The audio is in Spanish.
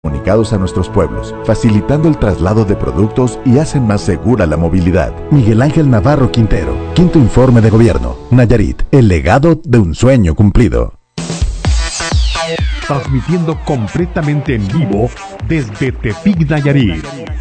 comunicados a nuestros pueblos, facilitando el traslado de productos y hacen más segura la movilidad. Miguel Ángel Navarro Quintero, quinto informe de gobierno. Nayarit, el legado de un sueño cumplido. Transmitiendo completamente en vivo desde Tepic, Nayarit.